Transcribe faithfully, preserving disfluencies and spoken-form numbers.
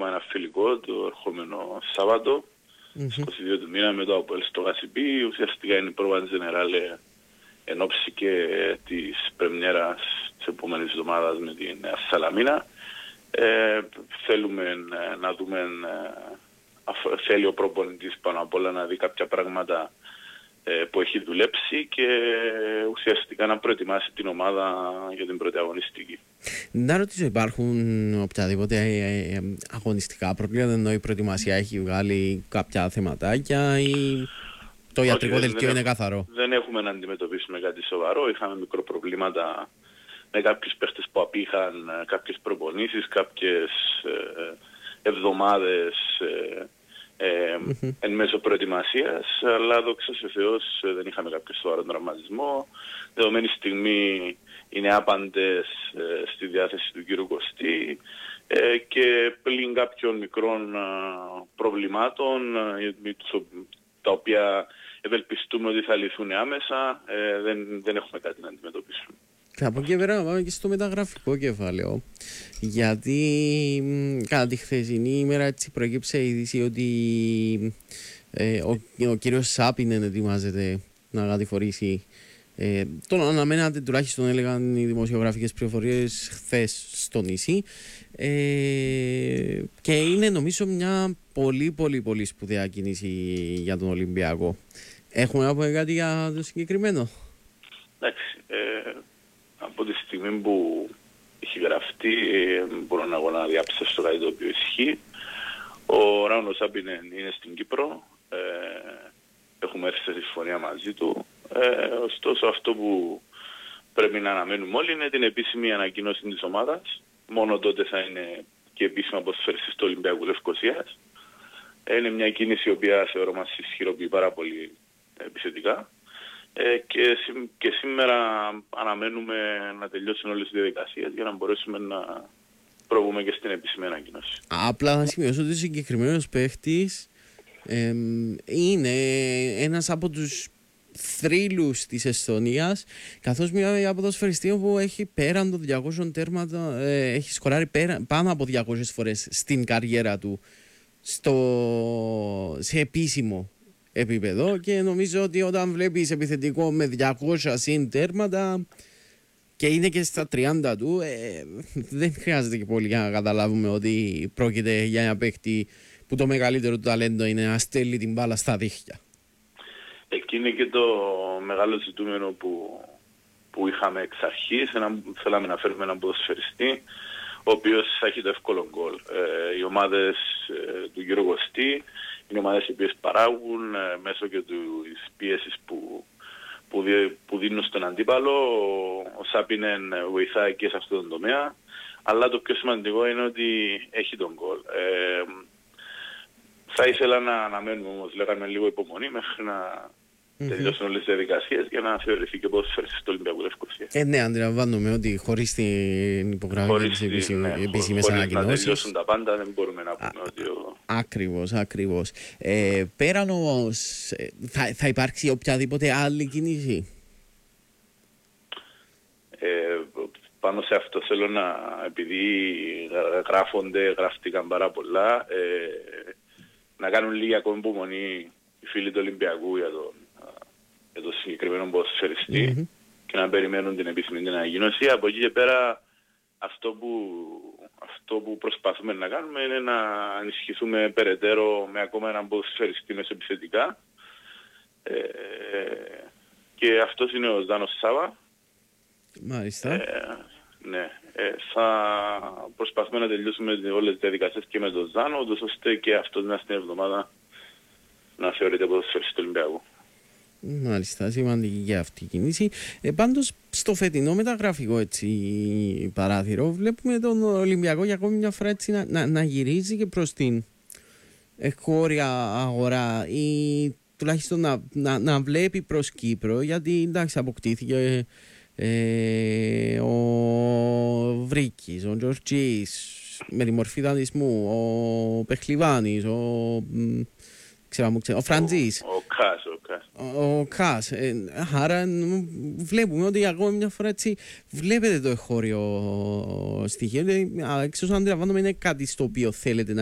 ακόμα ένα φιλικό το ερχόμενο Σάββατο, Mm-hmm. είκοσι δύο του μήνα με το Αποέλ στο Γασιπί. Ουσιαστικά είναι η πρόβα Τζενεράλε εν ώψη και της πρεμιέρας της επόμενης εβδομάδας με την Νέα Σαλαμίνα. Ε, θέλουμε να δούμε, ε, θέλει ο προπονητής πάνω απ' όλα να δει κάποια πράγματα ε, που έχει δουλέψει και ουσιαστικά να προετοιμάσει την ομάδα για την πρώτη αγωνιστική. Να ρωτήσω, υπάρχουν οποιαδήποτε ε, ε, αγωνιστικά προβλήματα, ενώ η προετοιμασία έχει βγάλει κάποια θεματάκια ή το ιατρικό Όχι, δελτίο είναι καθαρό? Δεν έχουμε να αντιμετωπίσουμε κάτι σοβαρό. Είχαμε μικροπροβλήματα με κάποιους παίχτες που απήχαν, κάποιες προπονήσεις, κάποιες ε, εβδομάδες ε, ε, mm-hmm. εν μέσω προετοιμασίας, αλλά δόξα σε Θεός δεν είχαμε κάποιο σοβαρό τραυματισμό. Δεδομένη στιγμή είναι άπαντες ε, στη διάθεση του κύριου Κωστή ε, και πλην κάποιων μικρών ε, προβλημάτων ε, τα οποία ευελπιστούμε ότι θα λυθούν άμεσα, ε, δεν, δεν έχουμε κάτι να αντιμετωπίσουμε. Και από εκεί πέρα πάμε και στο μεταγραφικό κεφάλαιο. Γιατί μ, κατά τη χθεσινή ημέρα έτσι προέκυψε η είδηση ότι ε, ο, ο κύριος Σάπινεν ετοιμάζεται να κατηφορήσει. Ε, τον αναμένατε, τουλάχιστον έλεγαν οι δημοσιογραφικές πληροφορίες χθες στο νησί. Ε, και είναι νομίζω μια πολύ πολύ πολύ σπουδαία κίνηση για τον Ολυμπιακό. Έχουμε να πούμε κάτι για το συγκεκριμένο? Εντάξει, ε, από τη στιγμή που έχει γραφτεί ε, μπορώ να, να διάψω κάτι το οποίο ισχύει. Ο Ράουνος Σάπινεν είναι στην Κύπρο, ε, έχουμε έρθει σε συμφωνία μαζί του. Ε, ωστόσο αυτό που πρέπει να αναμένουμε όλοι είναι την επίσημη ανακοίνωση της ομάδας. Μόνο τότε θα είναι και επίσημα ποδοσφαιριστής του Ολυμπιακού Λευκωσίας. Ε, είναι μια κίνηση η οποία θεωρώ μας ισχυροποιεί πάρα πολύ επιθετικά. Ε, και, και σήμερα αναμένουμε να τελειώσουν όλες τις διαδικασίες για να μπορέσουμε να προβούμε και στην επίσημη ανακοίνωση. Απλά να σημειώσω ότι ο συγκεκριμένος παίχτης ε, είναι ένας από τους θρύλους της Εσθονίας, καθώς μιλάμε για ποδοσφαιριστή που έχει πέραν των διακόσια τέρματα, ε, έχει σκοράρει πέρα, πάνω από διακόσιες φορές στην καριέρα του στο, σε επίσημο επίπεδο, και νομίζω ότι όταν βλέπεις επιθετικό με διακόσια συν τέρματα και είναι και στα τριάντα του, ε, δεν χρειάζεται και πολύ για να καταλάβουμε ότι πρόκειται για ένα παίκτη που το μεγαλύτερο του ταλέντο είναι να στέλνει την μπάλα στα δίχτυα. Εκεί είναι και το μεγάλο ζητούμενο που, που είχαμε εξ αρχής. Ένα, θέλαμε να φέρουμε έναν ποδοσφαιριστή ο οποίος θα έχει το εύκολο γκολ. Ε, οι ομάδες ε, του Γιώργου Κωστή είναι ομάδες οι οποίες παράγουν ε, μέσω και της πίεσης που, που, δι, που δίνουν στον αντίπαλο. Ο, ο Σάπινεν βοηθάει και σε αυτόν τον τομέα, αλλά το πιο σημαντικό είναι ότι έχει τον γκολ. Ε, θα ήθελα να αναμένουμε όμως, λέγαμε λίγο υπομονή μέχρι να mm-hmm. τελειώσουν όλες τις διαδικασίες για να θεωρηθεί και ποδοσφαιριστής του Ολυμπιακού Λευκωσίας. Ε, ναι, αντιλαμβάνομαι ότι χωρίς την υπογραφή της επίσημης ανακοινώσεις. Να τελειώσουν τα πάντα δεν μπορούμε να πούμε Α, ότι... Ο... Ακριβώς, ακριβώς. Ε, πέραν όμως, θα, θα υπάρξει οποιαδήποτε άλλη κίνηση? Ε, πάνω σε αυτό θέλω να, επειδή γράφονται, γράφτηκαν πάρα πολλά, ε, να κάνουν λίγη ακόμη υπομονή οι φίλοι του Ολυμπιακού για τον, για τον συγκεκριμένο ποδοσφαιριστή mm-hmm. και να περιμένουν την επίσημη την ανακοίνωση. Από εκεί και πέρα αυτό που, αυτό που προσπαθούμε να κάνουμε είναι να ενισχυθούμε περαιτέρω με ακόμα έναν ποδοσφαιριστή μεσοεπιθετικά. Ε, και αυτός είναι ο Ζάνος Σάβα. Μάλιστα. Ε, ναι, ε, θα προσπαθούμε να τελειώσουμε όλες τις διαδικασίες και με τον Ζάνο, ώστε και αυτός μέσα στην εβδομάδα να θεωρείται ποδοσφαιριστής του Ολυμπιακού. Μάλιστα, σημαντική και αυτή η κίνηση. Ε, πάντως, στο φετινό μεταγραφικό έτσι, παράθυρο, βλέπουμε τον Ολυμπιακό για ακόμη μια φορά έτσι, να, να, να γυρίζει και προς την εγχώρια αγορά, ή τουλάχιστον να, να, να βλέπει προς Κύπρο, γιατί εντάξει, αποκτήθηκε ε, ο Βρίκης, ο Τζορτζής με τη μορφή δανεισμού, ο Πεχλιβάνης, ο, ξέρω, ξέρω, ο Φραντζής, ο, ο Κάς, ο Κάς. Ο, ο Κάς. Ε, άρα βλέπουμε ότι ακόμη μια φορά έτσι βλέπετε το εγχώριο στοιχείο. Εξ όσων αντιλαμβάνομαι είναι κάτι στο οποίο θέλετε να